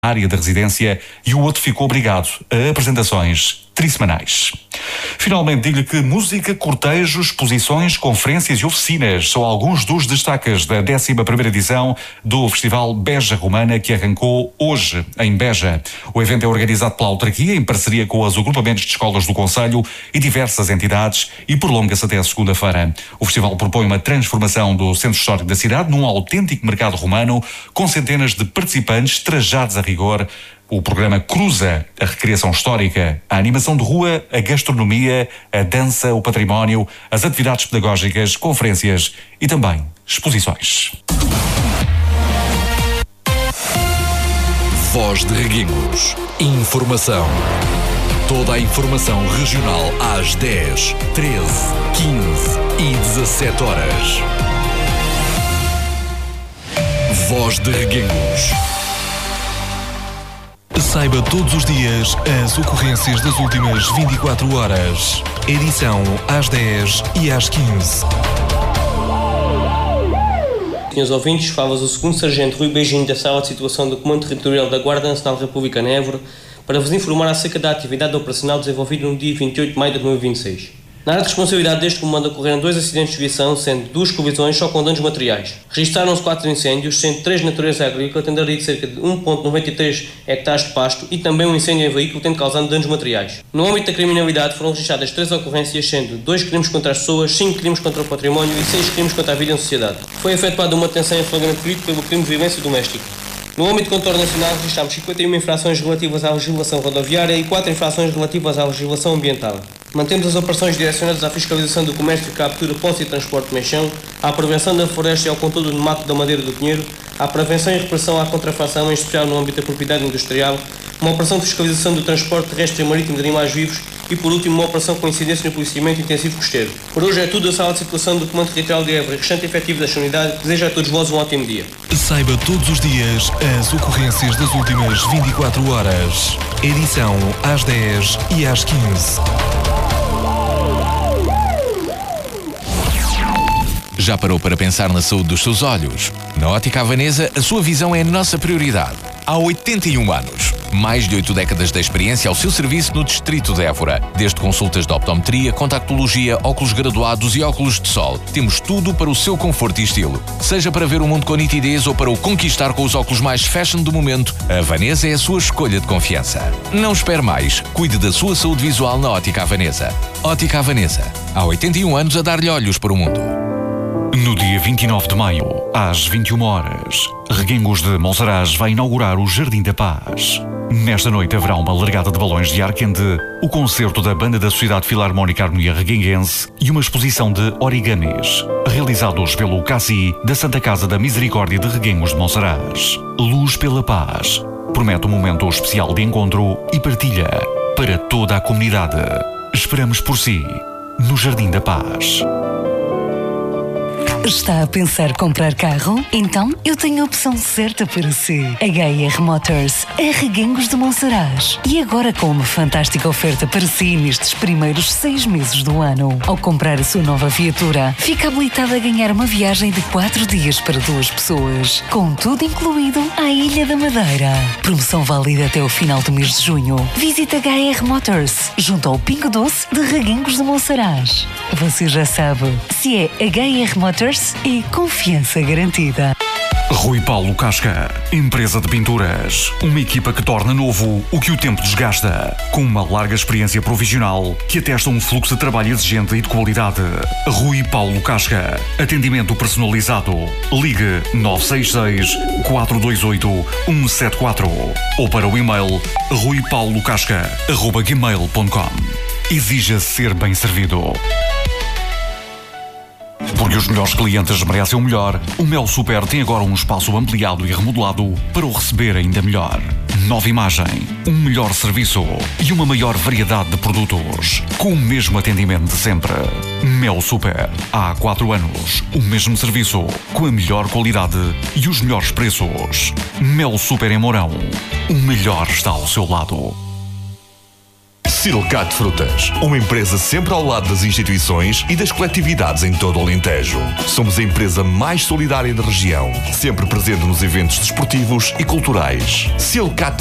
área da residência e o outro ficou obrigado a apresentações trissemanais. Finalmente, digo-lhe que música, cortejos, exposições, conferências e oficinas são alguns dos destaques da 11ª edição do Festival Beja Romana, que arrancou hoje em Beja. O evento é organizado pela autarquia em parceria com os agrupamentos de escolas do concelho e diversas entidades e prolonga-se até a segunda-feira. O festival propõe uma transformação do centro histórico da cidade num autêntico mercado romano com centenas de participantes trajados a rigor. O programa cruza a recreação histórica, a animação de rua, a gastronomia, a dança, o património, as atividades pedagógicas, conferências e também exposições. Voz de Reguengos. Informação. Toda a informação regional às 10, 13, 15 e 17 horas. Voz de Reguengos. Saiba todos os dias as ocorrências das últimas 24 horas. Edição às 10 e às 15. Senhores ouvintes, fala-vos o segundo sargento Rui Beijinho da Sala de Situação do Comando Territorial da Guarda Nacional Republicana em Évora para vos informar acerca da atividade operacional desenvolvida no dia 28 de maio de 2026. Na área de responsabilidade deste comando ocorreram 2 acidentes de viação, sendo 2 colisões só com danos materiais. Registaram-se 4 incêndios, sendo 3 de natureza agrícola, tendo arido cerca de 1,93 hectares de pasto e também um incêndio em veículo, tendo causado danos materiais. No âmbito da criminalidade foram registradas 3 ocorrências, sendo 2 crimes contra as pessoas, 5 crimes contra o património e 6 crimes contra a vida em sociedade. Foi efetuada uma detenção em flagrante delito pelo crime de violência doméstica. No âmbito do contorno nacional, registramos 51 infrações relativas à legislação rodoviária e 4 infrações relativas à legislação ambiental. Mantemos as operações direcionadas à fiscalização do comércio, captura, posse e transporte de mexão, à prevenção da floresta e ao controle do mato da madeira do pinheiro, à prevenção e repressão à contrafação, em especial no âmbito da propriedade industrial, uma operação de fiscalização do transporte terrestre e marítimo de animais vivos e, por último, uma operação com incidência no policiamento intensivo costeiro. Por hoje é tudo. A Sala de Situação do Comando Territorial de Évora e restante efetivo desta unidade deseja a todos vós um ótimo dia. Saiba todos os dias as ocorrências das últimas 24 horas. Edição às 10 e às 15. Já parou para pensar na saúde dos seus olhos? Na Ótica Havanesa, a sua visão é a nossa prioridade. Há 81 anos. Mais de 8 décadas de experiência ao seu serviço no Distrito de Évora. Desde consultas de optometria, contactologia, óculos graduados e óculos de sol. Temos tudo para o seu conforto e estilo. Seja para ver o mundo com nitidez ou para o conquistar com os óculos mais fashion do momento, a Havanesa é a sua escolha de confiança. Não espere mais. Cuide da sua saúde visual na Ótica Havanesa. Ótica Havanesa. Há 81 anos a dar-lhe olhos para o mundo. No dia 29 de maio, às 21 horas, Reguengos de Monsaraz vai inaugurar o Jardim da Paz. Nesta noite haverá uma largada de balões de ar quente, o concerto da Banda da Sociedade Filarmónica Harmonia Reguenguense e uma exposição de origamis, realizados pelo CACI da Santa Casa da Misericórdia de Reguengos de Monsaraz. Luz pela Paz promete um momento especial de encontro e partilha para toda a comunidade. Esperamos por si, no Jardim da Paz. Está a pensar comprar carro? Então eu tenho a opção certa para si. HR Motors, a Reguengos de Monsaraz. E agora com uma fantástica oferta para si nestes primeiros 6 meses do ano. Ao comprar a sua nova viatura, fica habilitado a ganhar uma viagem de 4 dias para 2 pessoas, com tudo incluído à Ilha da Madeira. Promoção válida até o final do mês de junho. Visite HR Motors, junto ao Pingo Doce de Reguengos de Monsaraz. Você já sabe, se é HR Motors, e confiança garantida. Rui Paulo Casca, empresa de pinturas. Uma equipa que torna novo o que o tempo desgasta. Com uma larga experiência profissional que atesta um fluxo de trabalho exigente e de qualidade. Rui Paulo Casca. Atendimento personalizado. Ligue 966-428-174 ou para o e-mail ruipaulocasca@gmail.com. Exija ser bem servido. Porque os melhores clientes merecem o melhor, o Mel Super tem agora um espaço ampliado e remodelado para o receber ainda melhor. Nova imagem, um melhor serviço e uma maior variedade de produtos, com o mesmo atendimento de sempre. Mel Super, há 4 anos, o mesmo serviço, com a melhor qualidade e os melhores preços. Mel Super em Mourão, o melhor está ao seu lado. Silcat Frutas, uma empresa sempre ao lado das instituições e das coletividades em todo o Alentejo. Somos a empresa mais solidária da região, sempre presente nos eventos desportivos e culturais. Silcat